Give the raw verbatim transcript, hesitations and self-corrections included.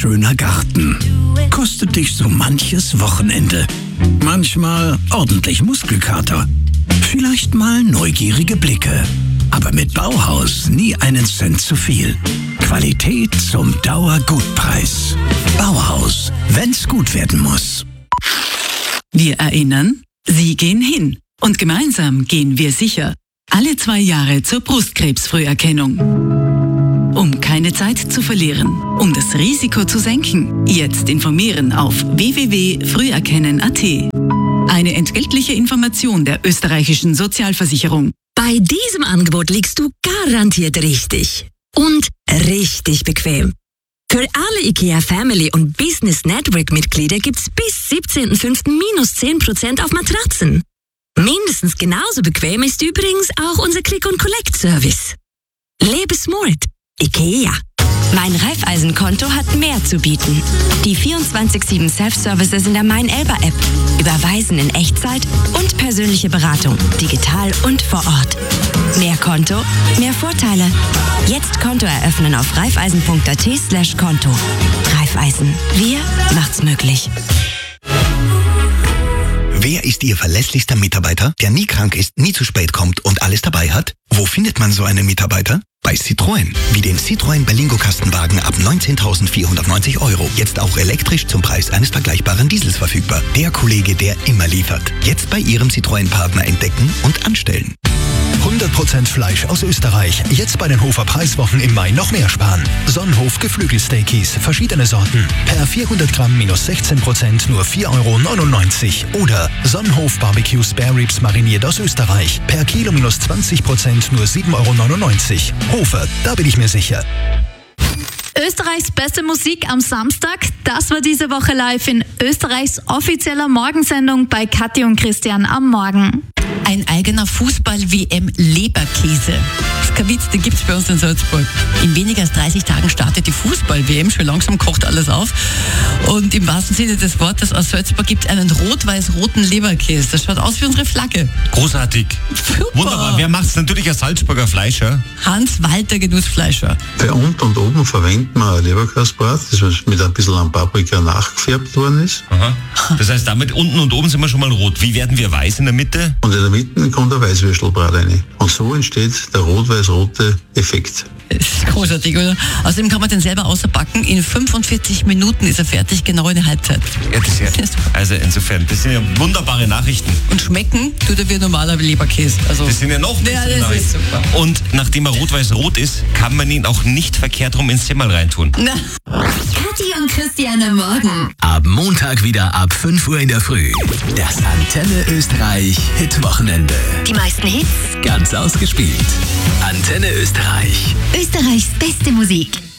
schöner Garten. Kostet dich so manches Wochenende. Manchmal ordentlich Muskelkater. Vielleicht mal neugierige Blicke. Aber mit Bauhaus nie einen Cent zu viel. Qualität zum Dauergutpreis. Bauhaus, wenn's gut werden muss. Wir erinnern, Sie gehen hin. Und gemeinsam gehen wir sicher. Alle zwei Jahre zur Brustkrebsfrüherkennung. Um keine Zeit zu verlieren, um das Risiko zu senken. Jetzt informieren auf w w w punkt früherkennen punkt a t. Eine entgeltliche Information der österreichischen Sozialversicherung. Bei diesem Angebot liegst du garantiert richtig. Und richtig bequem. Für alle IKEA Family und Business Network Mitglieder gibt's bis siebzehnten fünften minus zehn Prozent auf Matratzen. Mindestens genauso bequem ist übrigens auch unser Click-and-Collect-Service. Lebe smart. IKEA. Mein Raiffeisen-Konto hat mehr zu bieten. Die vierundzwanzig sieben Self-Services in der Mein-Elba-App. Überweisen in Echtzeit und persönliche Beratung. Digital und vor Ort. Mehr Konto, mehr Vorteile. Jetzt Konto eröffnen auf raiffeisen.at slash Konto. Raiffeisen. Wir macht's möglich. Wer ist Ihr verlässlichster Mitarbeiter, der nie krank ist, nie zu spät kommt und alles dabei hat? Wo findet man so einen Mitarbeiter? Bei Citroën. Wie den Citroën Berlingo Kastenwagen ab neunzehntausendvierhundertneunzig Euro. Jetzt auch elektrisch zum Preis eines vergleichbaren Diesels verfügbar. Der Kollege, der immer liefert. Jetzt bei Ihrem Citroën-Partner entdecken und anstellen. hundert Prozent Fleisch aus Österreich. Jetzt bei den Hofer Preiswochen im Mai noch mehr sparen. Sonnenhof Geflügelsteakies, verschiedene Sorten. Per vierhundert Gramm minus sechzehn Prozent nur vier Euro neunundneunzig. Oder Sonnenhof Barbecue Spare Ribs mariniert aus Österreich. Per Kilo minus zwanzig Prozent nur sieben Euro neunundneunzig. Hofer, da bin ich mir sicher. Österreichs beste Musik am Samstag, das war diese Woche live in Österreichs offizieller Morgensendung bei Kathi und Christian am Morgen. Ein eigener Fußball-W M-Leberkäse. Das ist kein Witz, den gibt es bei uns in Salzburg. In weniger als dreißig Tagen startet die Fußball-W M. Schon langsam kocht alles auf. Und im wahrsten Sinne des Wortes, aus Salzburg gibt es einen rot-weiß-roten Leberkäse. Das schaut aus wie unsere Flagge. Großartig. Super. Wunderbar. Wer macht's? Natürlich ein Salzburger Fleischer. Hans-Walter Genussfleischer. Bei unten und oben verwenden wir ein Leberkäsebrat, das mit ein bisschen an Paprika nachgefärbt worden ist. Aha. Das heißt, damit unten und oben sind wir schon mal rot. Wie werden wir weiß in der Mitte? Und in der Mitte kommt ein Weißwürstelbrat rein. Und so entsteht der rot-weiß-rote Effekt. Das ist großartig, oder? Außerdem kann man den selber außerbacken. In fünfundvierzig Minuten ist er fertig, genau in der Halbzeit. Ja, das ist ja, also insofern, das sind ja wunderbare Nachrichten. Und schmecken tut er wie normaler Leberkäse. Also das sind ja noch bessere ja, das ist super. Und nachdem er rot-weiß-rot ist, kann man ihn auch nicht verkehrt rum ins Zimmer reintun. Na. Kathi und Christian am Morgen. Ab Montag wieder ab fünf Uhr in der Früh. Das Antenne Österreich Hitwochenende. Die meisten Hits. Ganz ausgespielt. Antenne Österreich. Österreichs beste Musik.